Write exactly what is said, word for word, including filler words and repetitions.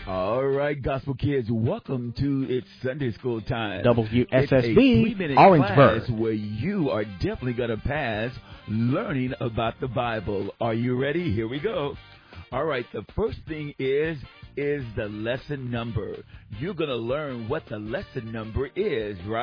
All right, gospel kids, welcome to It's Sunday School Time. W S S B, it's a three-minute Orangeburg. class where you are definitely going to pass learning about the Bible. Are you ready? Here we go. All right, the first thing is, is the lesson number. You're going to learn what the lesson number is, right?